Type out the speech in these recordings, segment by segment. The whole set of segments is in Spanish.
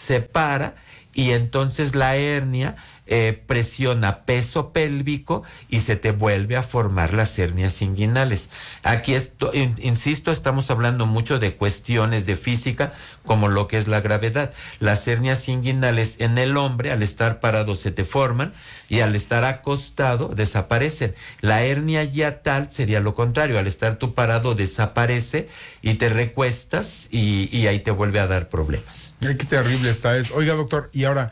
se para y entonces la hernia presiona peso pélvico y se te vuelve a formar las hernias inguinales. Aquí, insisto, estamos hablando mucho de cuestiones de física, como lo que es la gravedad. Las hernias inguinales en el hombre, al estar parado, se te forman y al estar acostado, desaparecen. La hernia hiatal sería lo contrario, al estar tú parado, desaparece y te recuestas y ahí te vuelve a dar problemas. Qué terrible está eso. Oiga, doctor, y ahora,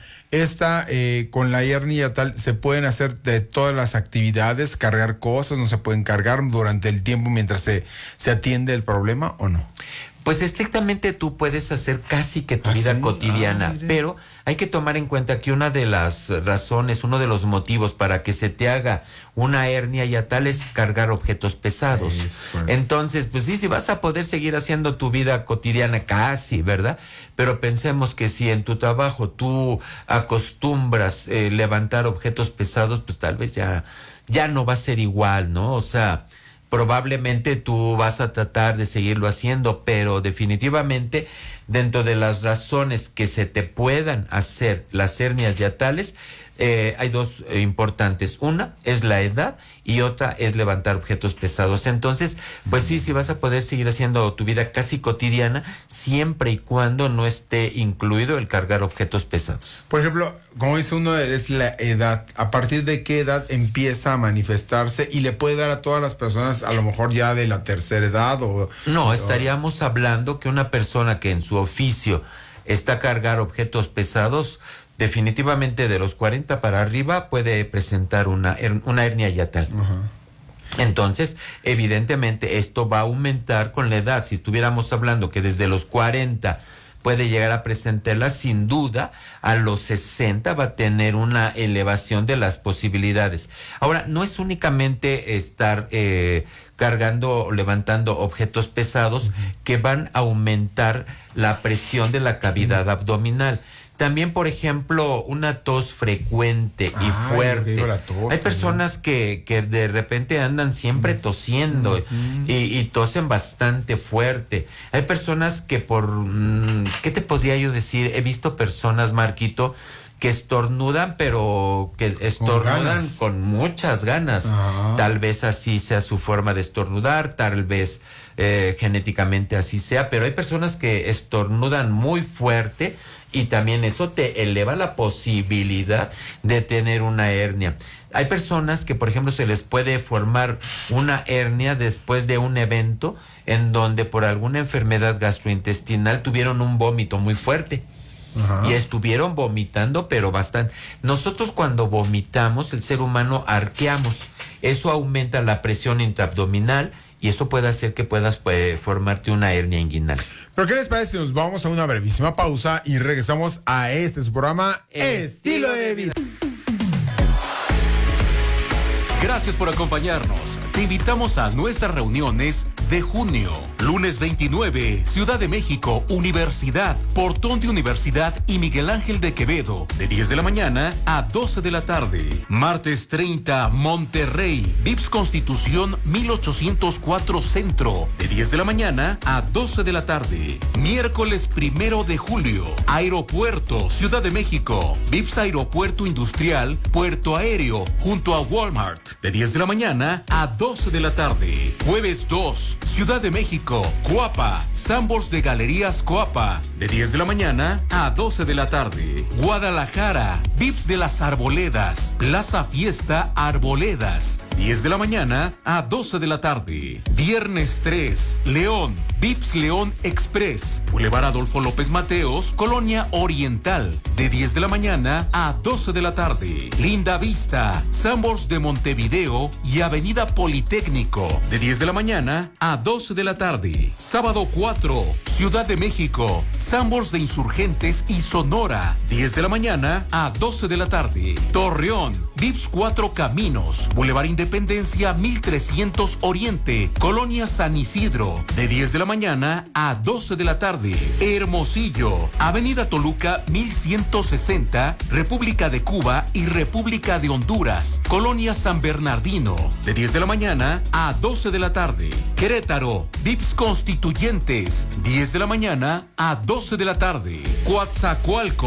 con la hernia tal, ¿se pueden hacer de todas las actividades, cargar cosas, no se pueden cargar durante el tiempo mientras se atiende el problema o no? Pues estrictamente tú puedes hacer casi que tu vida cotidiana, pero hay que tomar en cuenta que una de las razones, uno de los motivos para que se te haga una hernia hiatal es cargar objetos pesados. Entonces, pues sí vas a poder seguir haciendo tu vida cotidiana casi, ¿verdad? Pero pensemos que si en tu trabajo tú acostumbras levantar objetos pesados, pues tal vez ya no va a ser igual, ¿no? O sea, probablemente tú vas a tratar de seguirlo haciendo, pero definitivamente dentro de las razones que se te puedan hacer las hernias hiatales, hay dos importantes. Una es la edad y otra es levantar objetos pesados. Entonces, pues sí vas a poder seguir haciendo tu vida casi cotidiana siempre y cuando no esté incluido el cargar objetos pesados. Por ejemplo, como dice uno, es la edad. ¿A partir de qué edad empieza a manifestarse y le puede dar a todas las personas, a lo mejor ya de la tercera edad? No, estaríamos hablando que una persona que en su oficio está a cargar objetos pesados, definitivamente de los 40 para arriba puede presentar una hernia hiatal. Entonces, evidentemente, esto va a aumentar con la edad. Si estuviéramos hablando que desde los 40 puede llegar a presentarla, sin duda, a los 60 va a tener una elevación de las posibilidades. Ahora, no es únicamente estar cargando o levantando objetos pesados que van a aumentar la presión de la cavidad abdominal. También, por ejemplo, una tos frecuente y fuerte. Hay personas que de repente andan siempre tosiendo y tosen bastante fuerte. Hay personas que ¿qué te podría yo decir? He visto personas, Marquito, que estornudan, pero que estornudan con muchas ganas. Tal vez así sea su forma de estornudar, tal vez genéticamente así sea, pero hay personas que estornudan muy fuerte y también eso te eleva la posibilidad de tener una hernia. Hay personas que, por ejemplo, se les puede formar una hernia después de un evento en donde por alguna enfermedad gastrointestinal tuvieron un vómito muy fuerte. Y estuvieron vomitando, pero bastante. Nosotros cuando vomitamos, el ser humano arqueamos. Eso aumenta la presión intraabdominal y eso puede hacer que puedas formarte una hernia inguinal. ¿Pero qué les parece si nos vamos a una brevísima pausa y regresamos a su programa Estilo de Vida? Gracias por acompañarnos. Te invitamos a nuestras reuniones de junio. Lunes 29, Ciudad de México, Universidad, Portón de Universidad y Miguel Ángel de Quevedo, de 10 de la mañana a 12 de la tarde. Martes 30, Monterrey, Vips Constitución 1804 Centro, de 10 de la mañana a 12 de la tarde. Miércoles 1 de julio, Aeropuerto, Ciudad de México, Vips Aeropuerto Industrial, Puerto Aéreo, junto a Walmart, de 10 de la mañana a 12 de la tarde. Jueves 2, Ciudad de México, Coapa, Sanborns de Galerías Coapa, de 10 de la mañana a 12 de la tarde. Guadalajara, Vips de las Arboledas, Plaza Fiesta Arboledas, 10 de la mañana a 12 de la tarde. Viernes 3, León, Vips León Express, Boulevard Adolfo López Mateos, Colonia Oriental, de 10 de la mañana a 12 de la tarde. Linda Vista, Sanborns de Montevideo y Avenida Politécnico, de 10 de la mañana a 12 de la tarde. Sábado 4, Ciudad de México, Sanborns de Insurgentes y Sonora, 10 de la mañana a 12 de la tarde. Torreón, Vips 4 Caminos, Boulevard Independencia 1300 Oriente, Colonia San Isidro, de 10 de la mañana a 12 de la tarde. Hermosillo, Avenida Toluca 1160, República de Cuba y República de Honduras, Colonia San Bernardino, de 10 de la mañana a 12 de la tarde. Querétaro, Vips Constituyentes, 10 de la mañana a 12 de la tarde. Coatzacoalcos,